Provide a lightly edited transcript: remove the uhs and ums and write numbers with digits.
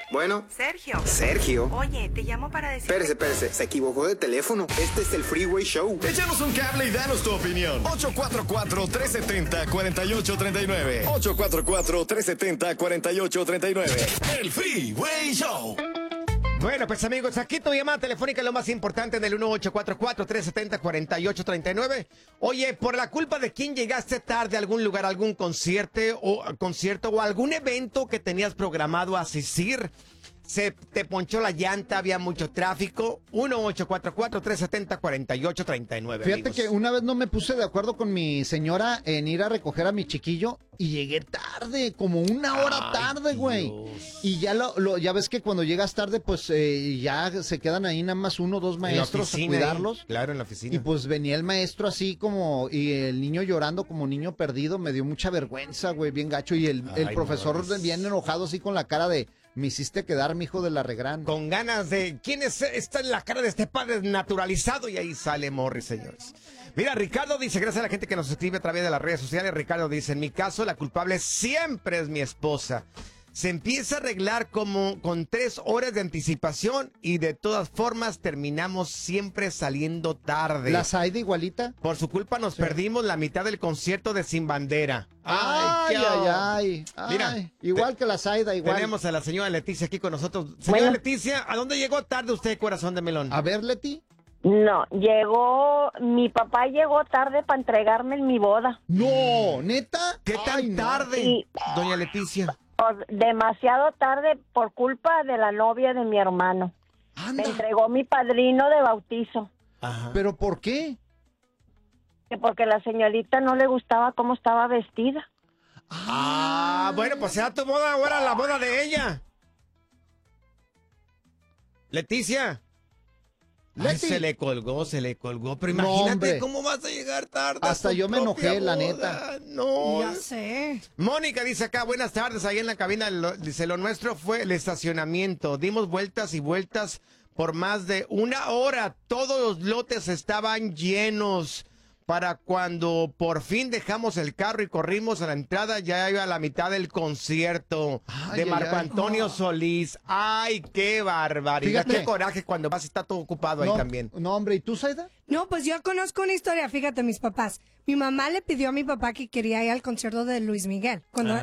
Bueno. Sergio. Sergio. Oye, te llamo para decir... Espérese, se equivocó de teléfono. Este es el Freeway Show. Échanos un cable y danos tu opinión. 844-370-4839. 844-370-4839. El Freeway Show. Bueno, pues amigos, aquí tu llamada telefónica es lo más importante en el 1844-370-4839. Oye, por la culpa de quién llegaste tarde a algún lugar, algún concierto o algún evento que tenías programado asistir, se te ponchó la llanta, había mucho tráfico. 1844-370-4839. Fíjate amigos. que una vez no me puse de acuerdo con mi señora en ir a recoger a mi chiquillo y llegué tarde, como una hora tarde, güey. Y ya ya ves que cuando llegas tarde, pues ya se quedan ahí nada más uno o dos maestros a cuidarlos. Claro, en la oficina. Y pues venía el maestro así como, y el niño llorando como niño perdido, me dio mucha vergüenza, güey, bien gacho. Y el profesor bien enojado así con la cara de... Me hiciste quedar, mijo de la regrán. Con ganas de... ¿Quién está en la cara de este padre naturalizado? Y ahí sale Morris, señores. Mira, Ricardo dice, gracias a la gente que nos escribe a través de las redes sociales, Ricardo dice, en mi caso, la culpable siempre es mi esposa. Se empieza a arreglar como con 3 horas de anticipación y de todas formas terminamos siempre saliendo tarde. ¿La Saida igualita? Por su culpa nos perdimos la mitad del concierto de Sin Bandera. Ay. Mira, igual que la Saida, igual. Tenemos a la señora Leticia aquí con nosotros. Señora Leticia, ¿a dónde llegó tarde usted, corazón de melón? A ver, Leti. No, mi papá llegó tarde para entregarme en mi boda. No, ¿neta? ¿Qué tan tarde, Sí. doña Leticia? Demasiado tarde por culpa de la novia de mi hermano. Anda. Me entregó mi padrino de bautizo. Ajá. ¿Pero por qué? Que porque la señorita no le gustaba cómo estaba vestida. Bueno, pues sea tu boda ahora, la boda de ella. Leticia. Ay, Leti. se le colgó. Pero No, imagínate hombre. cómo vas a llegar tarde. a Hasta tu yo me propia enojé, la boda. neta. No. Ya sé. Mónica dice acá, buenas tardes, ahí en la cabina, dice, lo nuestro fue el estacionamiento. Dimos vueltas y vueltas por más de 1 hora. Todos los lotes estaban llenos. Para cuando por fin dejamos el carro y corrimos a la entrada, ya iba a la mitad del concierto de Marco Antonio Solís. ¡Ay, qué barbaridad! Fíjate. ¡Qué coraje cuando vas y está todo ocupado ahí también! No, hombre, ¿y tú, Saida? No, pues yo conozco una historia, fíjate, mis papás. Mi mamá le pidió a mi papá que quería ir al concierto de Luis Miguel. Cuando